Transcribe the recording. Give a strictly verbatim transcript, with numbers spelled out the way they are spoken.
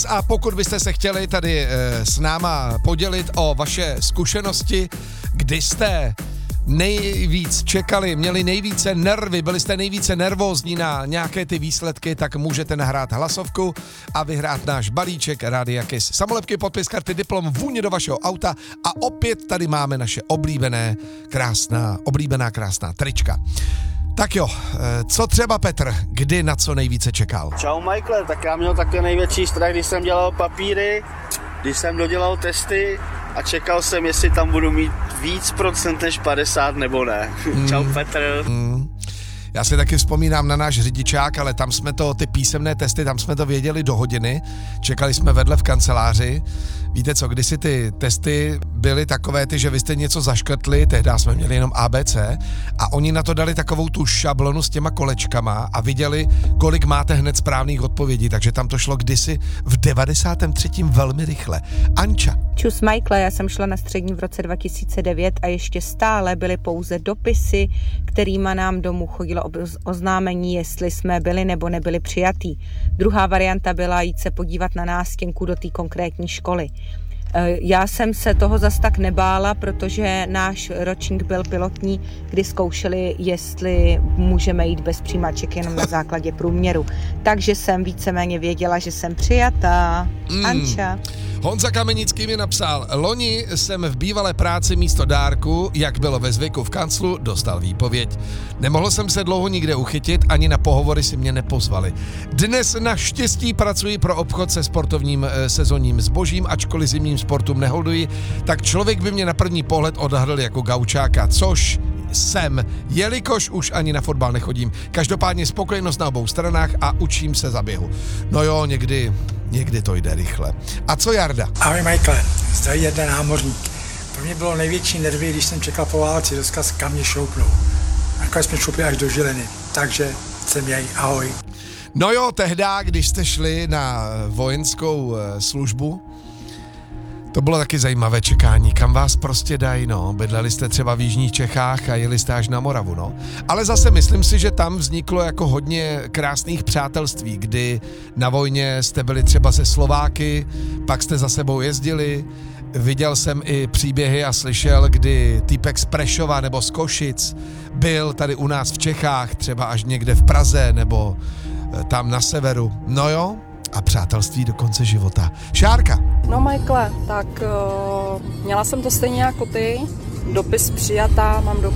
A pokud byste se chtěli tady e, s náma podělit o vaše zkušenosti, kdy jste nejvíc čekali, měli nejvíce nervy, byli jste nejvíce nervózní na nějaké ty výsledky, tak můžete nahrát hlasovku a vyhrát náš balíček Rádia Kiss. Samolepky, podpis, karty, diplom, vůně do vašeho auta a opět tady máme naše oblíbené, krásná, oblíbená krásná trička. Tak jo, co třeba Petr, kdy na co nejvíce čekal? Čau Michael, tak já měl takový největší strach, když jsem dělal papíry, když jsem dodělal testy a čekal jsem, jestli tam budu mít víc procent než padesát nebo ne. Mm. Čau Petr. Mm. Já si taky vzpomínám na náš řidičák, ale tam jsme to, ty písemné testy, tam jsme to věděli do hodiny, čekali jsme vedle v kanceláři. Víte co, kdysi ty testy byly takové ty, že vy jste něco zaškrtli, tehdy jsme měli jenom A B C a oni na to dali takovou tu šablonu s těma kolečkama a viděli, kolik máte hned správných odpovědí, takže tam to šlo kdysi v devadesátém třetím velmi rychle. Anča. Čus Michael, já jsem šla na střední v roce dva tisíce devět a ještě stále byly pouze dopisy, kterýma nám domů chodilo oznámení, jestli jsme byli nebo nebyli přijatí. Druhá varianta byla jít se podívat na nástěnku do té konkrétní školy. Já jsem se toho zas tak nebála, protože náš ročník byl pilotní, kdy zkoušeli, jestli můžeme jít bez přijímaček jenom na základě průměru. Takže jsem víceméně věděla, že jsem přijatá. Mm. Anča. Honza Kamenický mi napsal, loni jsem v bývalé práci místo dárku, jak bylo ve zvyku v kanclu, dostal výpověď. Nemohl jsem se dlouho nikde uchytit, ani na pohovory si mě nepozvali. Dnes naštěstí pracuji pro obchod se sportovním e, sezonním zbožím, ačkoliv zimním sportům neholduji, tak člověk by mě na první pohled odhadl jako gaučáka, což jsem, jelikož už ani na fotbal nechodím. Každopádně spokojenost na obou stranách a učím se za běhu. No jo, někdy, někdy to jde rychle. A co Jarda? Ahoj Michael, zdraví jeden námořník. Pro mě bylo největší nervy, když jsem čekal po válce rozkaz, kam mě šoupnou. Nakonec jsme šoupli až do Žiliny, takže jsem jej, ahoj. No jo, tehda, když jste šli na vojenskou službu, to bylo taky zajímavé čekání, kam vás prostě dají, no. Bydleli jste třeba v jižních Čechách a jeli jste až na Moravu, no. Ale zase myslím si, že tam vzniklo jako hodně krásných přátelství, kdy na vojně jste byli třeba se Slováky, pak jste za sebou jezdili. Viděl jsem i příběhy a slyšel, kdy týpek z Prešova nebo z Košic byl tady u nás v Čechách, třeba až někde v Praze nebo tam na severu. No jo, a přátelství do konce života. Šárka. No Michael, tak uh, měla jsem to stejně jako ty, dopis přijatá, mám do